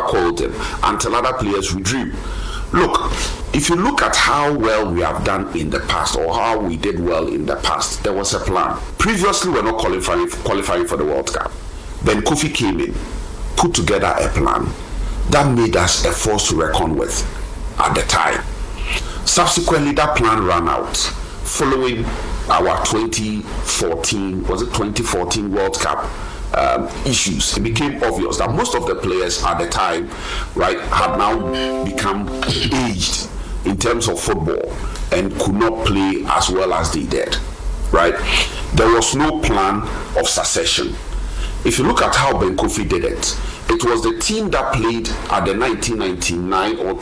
called him until other players withdrew. Look, if you look at how well we have done in the past, or how we did well in the past, there was a plan. Previously, we were not qualifying for the World Cup. Then Kofi came in, put together a plan that made us a force to reckon with at the time. Subsequently, that plan ran out following our 2014 World Cup issues. It became obvious that most of the players at the time, right, had now become aged in terms of football and could not play as well as they did, right? There was no plan of succession. If you look at how Ben Kofi did it, it was the team that played at the 1999 or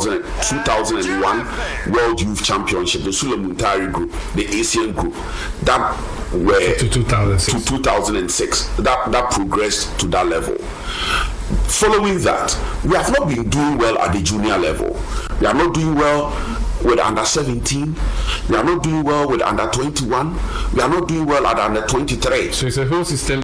2001 World Youth Championship, the Sule Muntari group, the Asian group, that were to 2006, that progressed to that level. Following that, we have not been doing well at the junior level. We are not doing well with under 17. We are not doing well with under 21. We are not doing well at under 23. So it's a whole system.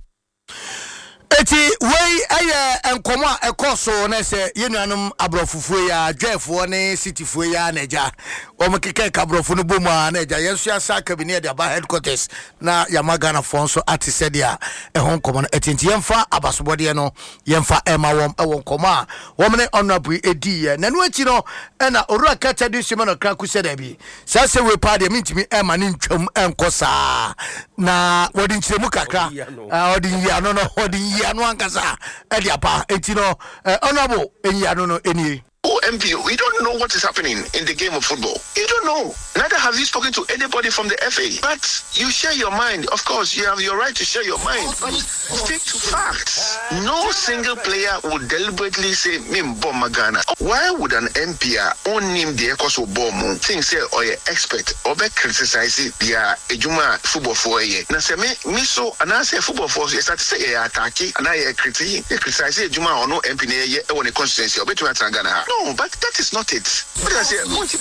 Eti wey enkoma ekoso na se yenuanum abrofufue ya dwefo ne cityfue ya naja omkeke kabrofu no bomu na naja yenso asa cabinet de ba headquarters na yamagana fonso atisedia ehon komo etinti yemfa abasobode no yemfa ema wom ewon koma womne honorable edi ye nanu achi no na orura kacha de sima no kra kuseda bi sase we pa de mintimi ema ne ntwam enkosa na wodi nchiremu kakra odin ya no odin no ankasa ediapa etino honorable enyano no eni. Oh, MP, we don't know what is happening in the game of football. You don't know. Neither have you spoken to anybody from the FA. But you share your mind. Of course, you have your right to share your mind. But stick to facts. No single player would deliberately say, Mimbo Magana. Why would an MP own him the Ekoso Bomu think say or your expert or be criticize their Ejuma football for a year? Now say me so and I say football for you start to say attack and I criticize Ejuma or no MP when a constituency or better Ghana. No, but that is not it. But I say,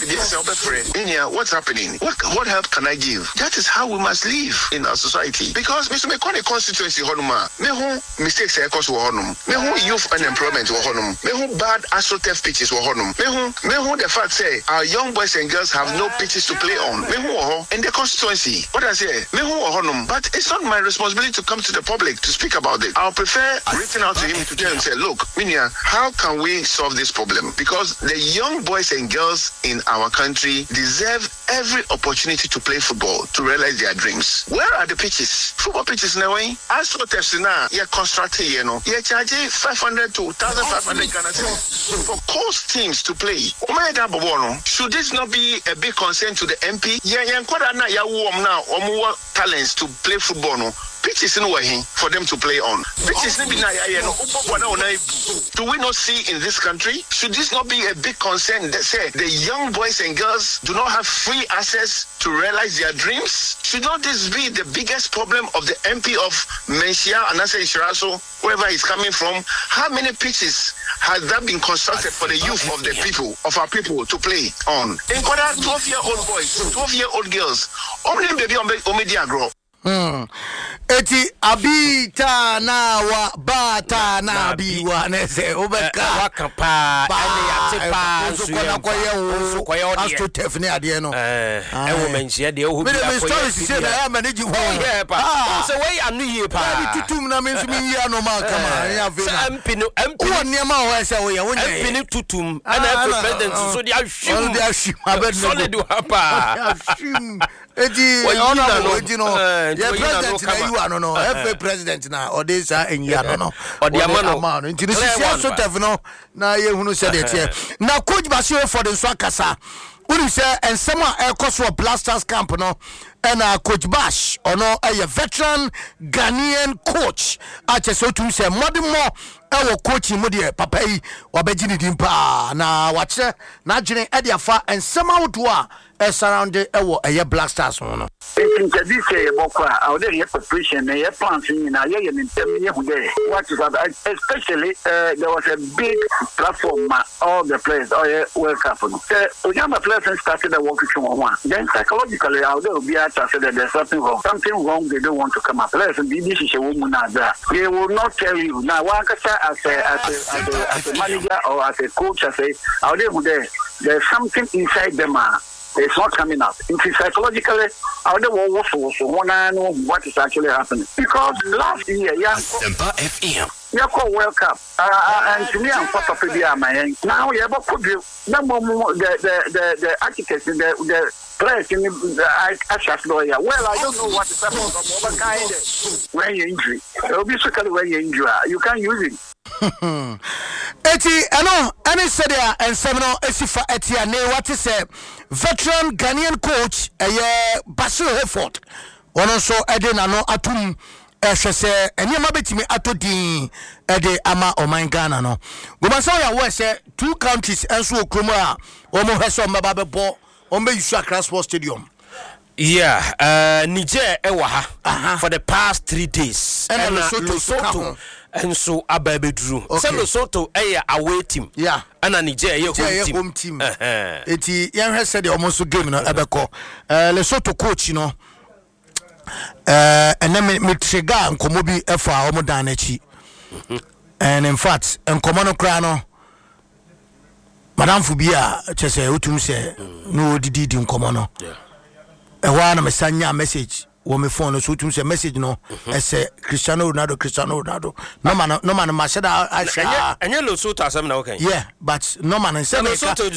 what's happening? What help can I give? That is how we must live in our society. Because Mr. Mekone constituency honuma, mehu mistakes ekos wo honum, mehu youth unemployment wo honum, mehu bad AstroTurf pitches wo honum, mehu the fact say our young boys and girls have no pitches to play on. Mehu in the constituency. What I say, mehu honum. But it's not my responsibility to come to the public to speak about it. I'll prefer reaching out to him to tell him, say, look, Minia, how can we solve this problem? Because the young boys and girls in our country deserve every opportunity to play football, to realize their dreams. Where are the pitches? Football pitches now, AstroTurf now, you're constructing, you're charging 500 to 1,500 Ghana for coast teams to play. Should this not be a big concern to the MP? Talents to play football. No? Pitches in way for them to play on. Pitches do we not see in this country? Should this not be a big concern that say the young boys and girls do not have free access to realize their dreams? Should not this be the biggest problem of the MP of Menchia and Asa Ishiraso, wherever he's coming from? How many pitches has that been constructed for the youth of the people, of our people to play on? In 12-year-old boys, 12-year-old girls, only baby grow. Eti abita na wa bata na biwa nese obeka wakapa ene yatepa nsuko kwa ye AstroTurf ne ade no ewo menchia de ohu bi akoye story se na ya manage ho so we anu ye pa tutum na me nso mi yi anoma kama ya ve na MP wo niam a wo se wo ye wo nya MP tutum ana president so dia hwim abed solid hapa eti ona eti no ye president na you ano no FA president na odesa enyia no odiamano nti no sisi AstroTurf no na ye hunu se de tie na coach Basio for the so akasa uri se ensem a ekoso Blasters camp no and coach Bash ono a veteran Ghanaian coach acheso tum se modern more ewo coach mu de papa yi obegini dimpa na wache na dwene e de afa ensem awodo a surround ewo eye Blasters no in this bokwa our there preparation na your plans na ye ntem ye hu there what is that especially there was a big platform all the players all World Cup no Onyama players started the work to one then psychologically out there be at said that there's something wrong they don't want to come up players and this is a woman they will not tell you now one kasa as a manager or as a coach, I say, there's something inside them. It's not coming out. Psychologically, I don't know what is actually happening. Because last year, you call World Cup, and to me, I'm part of it. Now you have put the architects, the players in the lawyer. Well, I don't know what is happening. When you injury, it will be basically when you injure, you can't use it. Eti ano any said and seminal esifa etia ne what is a veteran Ghanaian coach Basil Hayford ono so ede na no atum ehwese enyema betimi atodin ede ama oman Ghana no gomasa ya we say two countries enso okromo a omo hweso mbaba bebo ombe yusu Accra Sports Stadium. Yeah, Niger ewa for the past 3 days and Lesotho and so Ababedru. Okay. Lesotho away team. Yeah. And Niger home team. Eti yan said the almost game no ebeko. Lesotho coach you know. And then me trigger nkomo bi efa omo dan achi. And in fact, nkomo no kra no Madam Fubia chese otum se no didi nkomo no. Yeah. Ewa me sanya message wo me phone so tum say message no ese Cristiano Ronaldo no man ma sheda anya Lesotho asem na okay yeah but no man say me Lesotho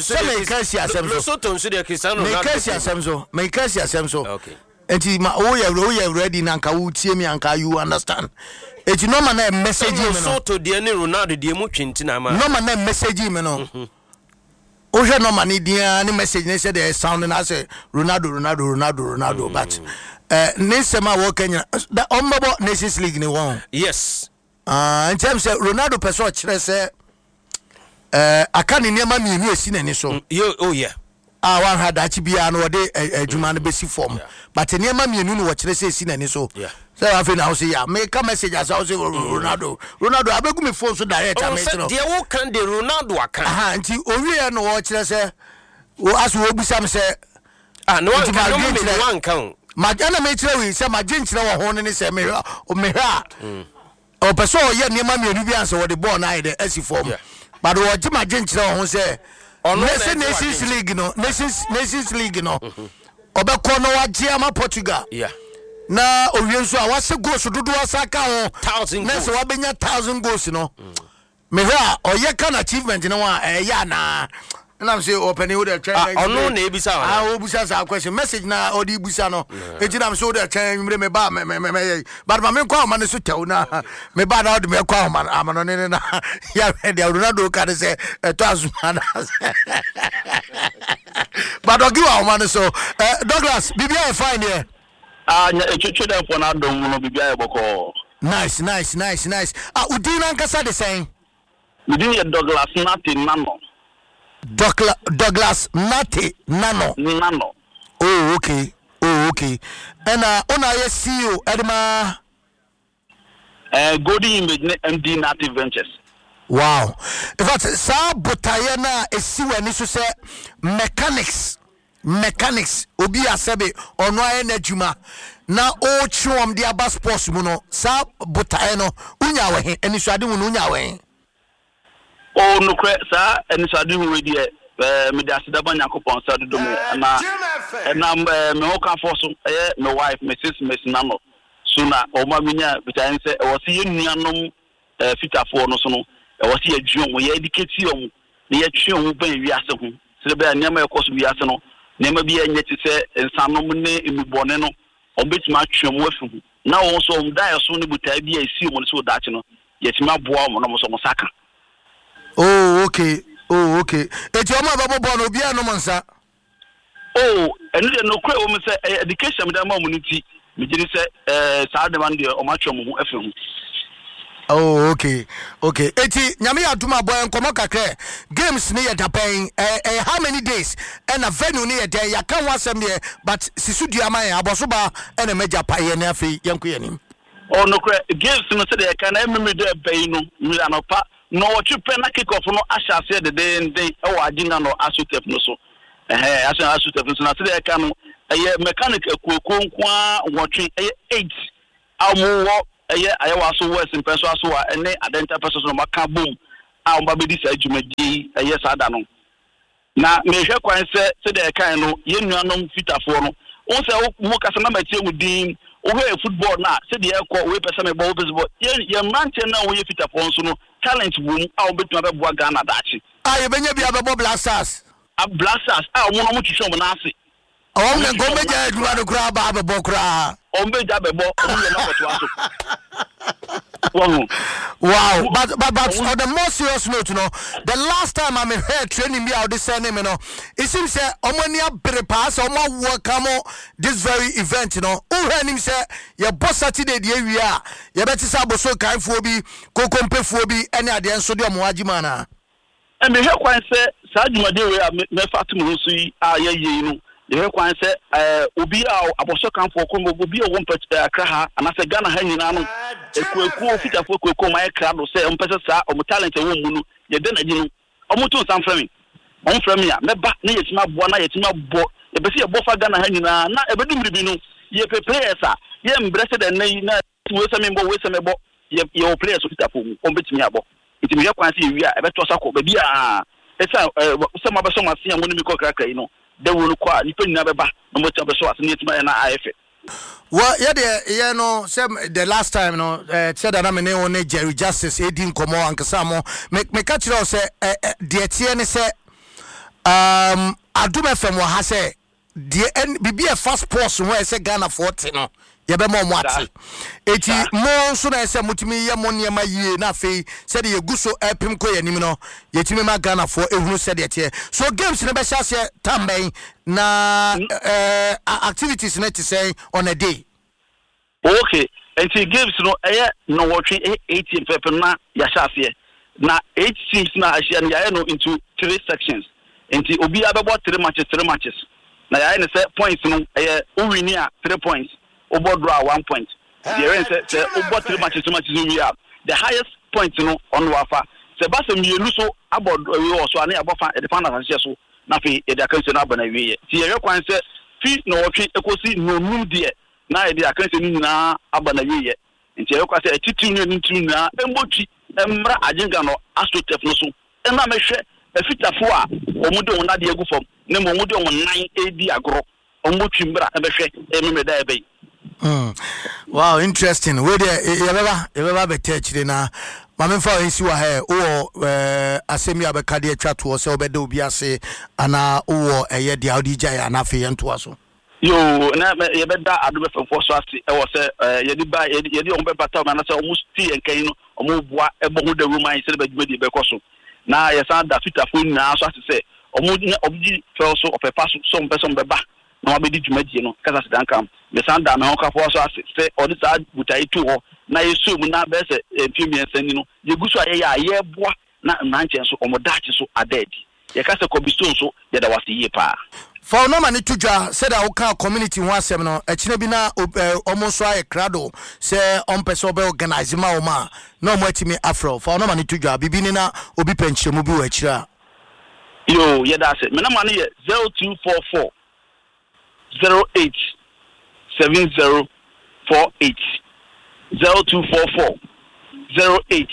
nso de Cristiano Ronaldo me kasi asem so okay enti ma o ya ready na nka wo tie me anka you understand enti no man na message me no Lesotho de ne Ronaldo de mu twenti na ma no man na message me no Oje no money dia ni message ne say the sound na say Ronaldo but Nesema wo Kenya the Ombo Nations League ni won. Yes. In terms of Ronaldo person kire say aka ni niam mienu esi na ni so. Oh yeah. One had achi bia no de adwuma no besi form. But niam mienu no wo kire say esi na ni so. Yeah. So I feel now say yeah make a message as I say Ronaldo abegu me phone so direct am it no. Dey wo kan de Ronaldo aka. Nti owie no wo kire say wo aso wo busam say no one kan. Majana me kire we say majenkire wo ho ne say me ha. O person o ye niam mienu bi anse wo de ball na ide esi form. But wo je majenkire wo ho say Nations League no. Obekọ no wa je ama Portugal. Yeah. Na owienso a wase goals dodo asaka ho 1000 na se wabenya 1000 goals no me ha oye kan achievement no wa ya na I'm say open you the train ono na ebisa wa obusa sa question message na odi busa no eji na so the train me ba me but ma me kwa ma ne so tew na me ba na odi me kwa ma amano ne na ya ready Ronaldo ka de say to azuma but ogi wa ma ne so Douglas bibia fine here. Nice. Udina nkasa de saying. Udina Douglas Nati Nano. Douglas Nati Nano. Oh, okay. And ona ye CEO Edma Golden Image MD Native Ventures. Wow. In fact, sa botayena esiwe ni so say mechanics obi asebe ono enadwuma na o chiom dia bas sports mu no sa botae no unya we eni so ade mu no unya we o no kre sa eni so ade mu we die me da sida ba nyakopon sa do mu na me ho kan for so me wife Mrs. Nano so na o ma minya bitae se e wo se yenuanom fitafo no so no e wo se adwuom ye educate om ne ye twuom ban wiase ho se be nyama e koso wiase no nema bi enye ti se ensanom ne emibone no obetima atwem afu na wo so omdae so ne butai bi esi mo so dache no yetima boa mo no so mo saka. Oh okay eti o ma babo no bia no monsa enu de no kwe o me se education me da ma community me jiri se saa de man de o ma twem ho afu. Oh, okay. Eti nyame aduma boy enkomo kakre games ni ye Japan how many days and a venue ni ye there ya kan wasem there but sisu duama ya abosoba and a major pie na afi yanko yanim. Oh no kre games no se de kan emmi de bay no mi anopa no watwe na kick off no ashase de den e wa agina no asutep no so asutep no so na se de kan no mechanic ekuoko nko a watwe 8 amu ayawa so west in person so ene adenta person no maka boom a on ba be dis adwumadi sada no na mehwe kwan se de kan no ye nuanom fitafo no on se wo kasa na matie wudin o he football na se de ekọ we pese me ball baseball ye manche na wo ye fitafo so no talent boom a obetuma be boa Ghana dachi ye benya bia be Bob Blasters Blasters a mo no mo twitwe mo na ase o me go meja aduma no kra ba be bo kra o meja be bo o ye na kotwa so wow, but on the more serious note, the last time I heard training me out this name, it seems that Omonia Berepas, Omo welcome this very event, who heard him say, your boss Saturday, the area, your better Saboso kind phobi, Kokompe phobi, any idea, so the Mwajimana. And the head one said, Sajuma, me Fatima, ye, the head one said, Ubi, Aboso camp for Congo, Ubi, one pet Kraha, and I said, Ghana hanging on. Eko fita fo ko my crowd say on pesa sa o talent e wo mu no ye de na ginu o mu to san frame on frame ya me ba na yetima bo na yetima bo e be se ye bo fa Ghana ha nyina na e be dum ribi no ye players a ye embrace de na na we se me bo ye o players fita fo mu on betimi abo itimi ye kwan se wi a e be to sa ko ba bia e sa se ma be so ma se ya mo ni mi ko krakra yi no de wo no kwa ni pe nyina be ba no mo cha be so ase ni yetima na AF. Well, yeah, the last time, said that I'm on Jerry Justice, Edin Como, and Casamo, make catch us say, the TN say, I do my from what I say, the be a fast person where I say Ghana 14. Yebe mo mwati eti mo so na ese mutimi ye mo niema yie na fe said ye guso epim ko yanim no yetimi ma Ghana for ehunu said ye so games ne be hye tamben na activities ne to say on a day. Okay, and the games no no watching 18 people na ya hye na 8 teams na hye na ya no into 3 sections enti obi abebo 3 matches na ya ne say points no win here 3 points over draw 1 point. The rest say over 3 matches we have. The highest point on wafa. Sebastian Mielu so about we also ani about the final so na fi e da kanse na bana wiye. Ti ye kwan say fi no wotwe ekosi no num de na e da kanse ni na abana wiye. Nti ye kwa say titu ni ntu na embotwi emra ajenga no astotef no so. E na mehwe efitafo a omudo na de egu fom. Ne mo omudo won 9 edi agro. Ombotwi mbra e behwe e memeda e bei. Wow, interesting. Where you be touch na mama fa isi wa he o asemi abeka de atwa to se obede obi ase ana o eye de audi jaya na fe yento aso yo na ye beda adobe fo so ase e wo se ye di ba ye di on be bata na se o mu sti enkan no o mu boa e bo hu de roman se be djuma di be koso na ye san da fitafo na so ase se o mu obji fe so o pe paso so on be ba na be di djuma di no kasa se dan kam me san da me hoka for so ase se o di sa butai tu ho na yesu mu na be se empimie sani no ye gusu aye boa na nanche so o mo dachi so adedi ye kasa ko bisto so ye da wase ye pa for no mani tujwa said that our community ho asem no ekine bi na almost aye crowd say on person be organize ma o ma no mo atimi afro for no mani tujwa bibi ni na obi penchemu bi wa akira yo ye da se me na mani ye 0244 08 7048 0244 08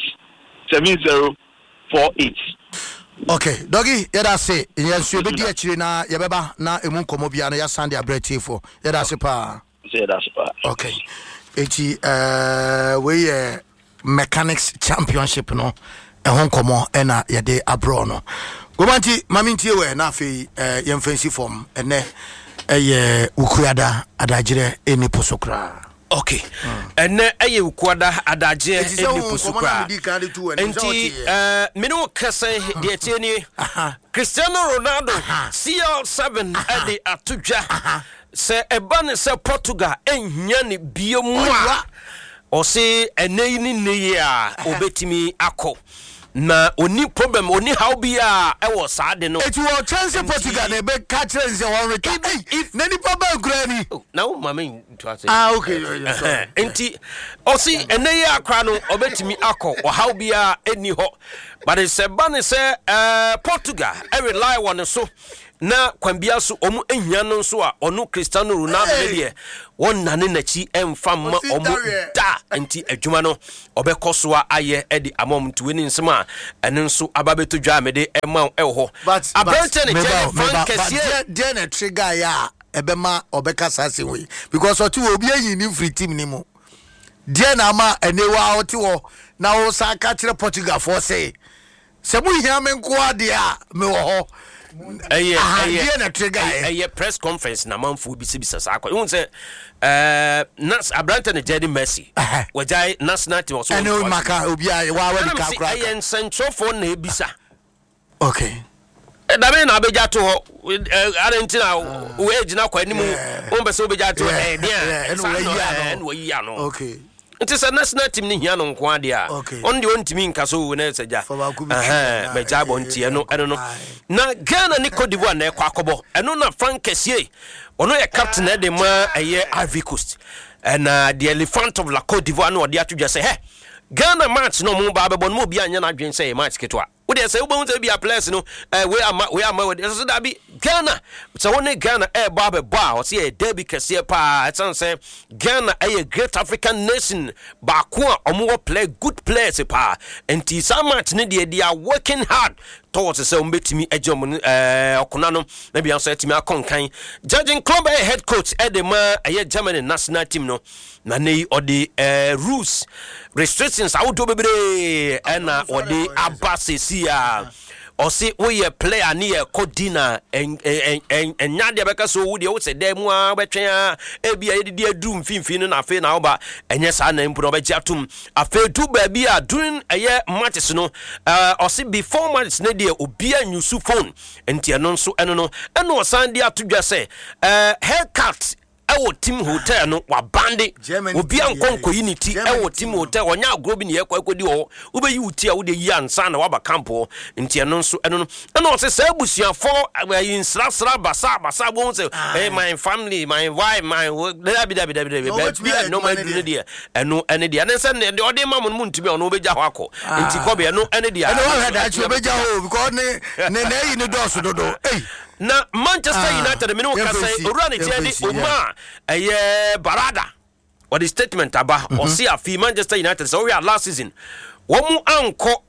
7048. Okay, doggy, yeah, say yes, you be actually na yabeba na emu komo bia na ya sande abreti for yeah, that's pa. Say that's pa. Okay. Eti we mechanics championship no e hon komo e na ye de abro no. Gomanti mami ntie we na afei ye mfansi form ene eye ukuyada adagire eni posokra. Okay. Ene eye ukwada adaje eni posukra. Enti meno kase de tieni Cristiano Ronaldo CR7 ade atudwa se ebane se Portugal enhia ne biemu a o se ene ni ne ya obetimi akọ na oni problem oni how be a e was sad no it will chance Portugal na be catch say one return if na ni problem grani now mama to say okay enti o si ene ya akra no obetimi akọ o how be a eni ho but it's a bunny say Portugal rely on so na kwambia so omu ehia no so a ono Cristiano Ronaldo de won nane nachi emfa ma omu da anti adwuma no obekoso a aye edi amom tuweni nsema ene nso ababeto dwa mede ema eho abranche ne je fan kese de na trigger ya ebema obekasa se we because otu obi eyin ni free team ni mo de na ma enewa oti wo na wo saka kire Portugal for say se mu hia me nko ade a me wo ho a press conference na manfo bi sibisa sakwa you say nas abranta ne Jedi Messi wajai national team so eno maka obi a wa di ka kra ayen central for na ebisa okay da me na abeja to ho Argentina we ejina kwa ni mu o be so obeja to eno yi ya no okay it is a national team ni hia no nko ade a on the ontimi nka so we na seja me jabo ntie no eno no na Ghana ni Cote d'Ivoire na ekwa akobo eno na Frank Kessie ono ye captain e de ma eye Ivory Coast and the elephant of la Cote d'Ivoire no ode atudwa say he Ghana match no mo ba be bon mo bi anya na dwen say match ketwa we dey say we won say be a place no we am so that be Ghana so when Ghana ba be ba o say derby kese pa it sound say Ghana a great African nation ba ko omo play good players pa enti some match ne they are working hard towards say umbetimi ejom okona no na bia so etimi akonkan judging club head coach edema Germany national team no na nei odi rules restrictions auto bebre na odi abasesi or say we a player near Codina and Nadia Becca so would you say them between a doom fin and a fair now, but and yes, I name Probajatum. A fair two baby are doing a year matches no or see before match Nadia Ubia new phone and Tianonso and no and no Sandia to just say haircut. Ewo team hotel no wa bande obi ankonko unity ewo team hotel onya grobi ne yekwakodi ho ube yi uti a wo de yi ansa na wa ba campo ntia no nso eno no se say busuafo insra basa bo say hey my family my wife my dabi no my do there eno ene dia ne se ne ode ma mo ntumi ono obeja ho akọ nti kobe eno ene dia eno wa da chi obeja ho because ne yi ne doso dodo na Manchester United me no ka say orani tiadi oma barada what the statement aba or see a Manchester United so we are last season womu anko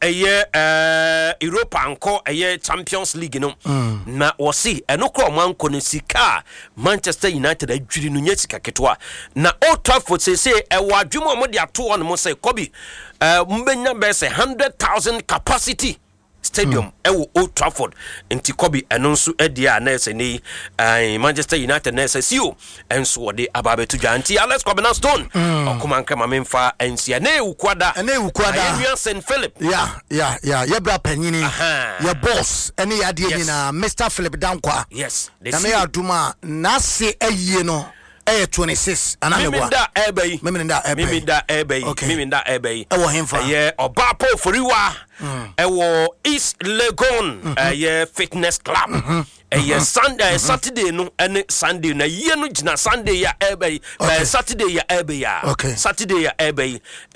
Europa anko Champions League no na o see eno kro manko no sika Manchester United adwiri no nya sika ketwa na Old Trafford say wadwemo mo de ato on mo say Kobe mbenya be say 100,000 capacity stadium ewo Old Trafford enti Kobe enonso edia na ese ni Manchester United na ese sio enso de ababetu janti Alex Kobe Stone okuma nka mamemfa ensia na ewukwada ya St Philip ya bra panyini ya boss ene ya de nyina Mr Philip Dankwa yes na me aduma na se aye no 26 anamegwa Miminda Ebay ewo hemfa Obapo Foriwa ewo East Legon fitness club Sunday Saturday no and Sunday na ye no gina Sunday ya Ebay Saturday ya Ebay Saturday ya Ebay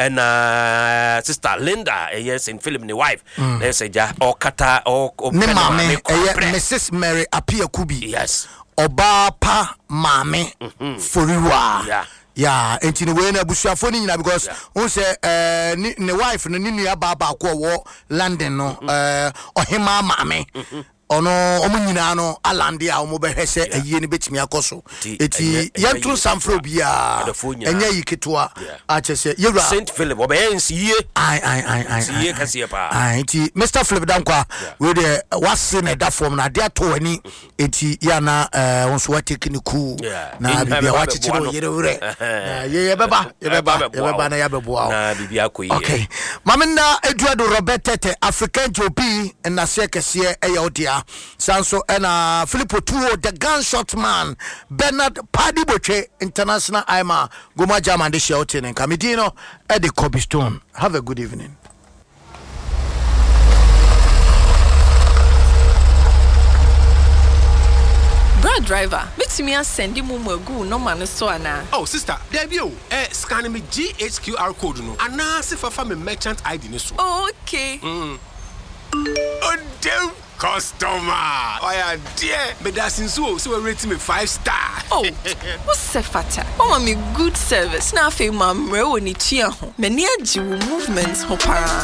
and sister Linda St Philip ni wife they say ja okata ne mame Mrs Mary Apia Kubi yes Oba pa mame Foriwa yeah enti ne we na busuafo ni nyina because who say ne wife no ni nua baba ko wo London no ohima mame ono omunyina no alande a omo behwese aye ne betimi akoso eti yentu samfro bia enya yiketoa a chese yewra St Philip obeyensi ye ai kase pa eti Mr Philip Dankwa we de wase na da form na de ato ani eti ya na wonso wa technical na bibia wa chichiro yerewure na ye beba na ya beboa na bibia koyi okay mamina Eduardo Robertete African Jopi na se kese eya Sanso and Filippo Tuo, the gunshot man, Bernard Paddy Boche, International Ima, Goma German, the shouting, and Camidino, Eddie Kobe Stone. Have a good evening. Brad driver, mix me and send him no man so ana. Oh, sister, there be scan me GHQR code no. Ana se fa me merchant ID ni so. Oh, okay. Oh, damn customer. Oh, yeah, dear. But that's in so we rate me 5 star. Oh, what's Sefata? Oh, me good service. Now, I feel my mroni chia. Many movements, hopara.